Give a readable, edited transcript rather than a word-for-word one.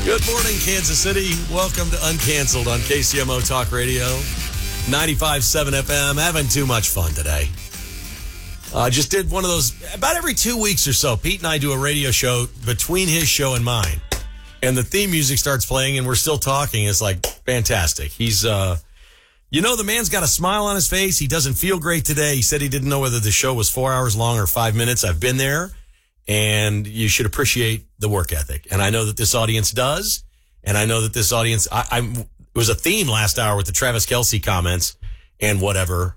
Good morning, Kansas City. Welcome to Uncanceled on KCMO Talk Radio, 95.7 FM. Having too much fun today. Just did one of those, about every 2 weeks or so, Pete and I do a radio show between his show and mine. And the theme music starts playing and we're still talking. It's like fantastic. He's, the man's got a smile on his face. He doesn't feel great today. He said he didn't know whether the show was 4 hours long or 5 minutes. I've been there. And you should appreciate the work ethic. And I know that this audience does. And I know that this audience, it was a theme last hour with the Travis Kelce comments and whatever.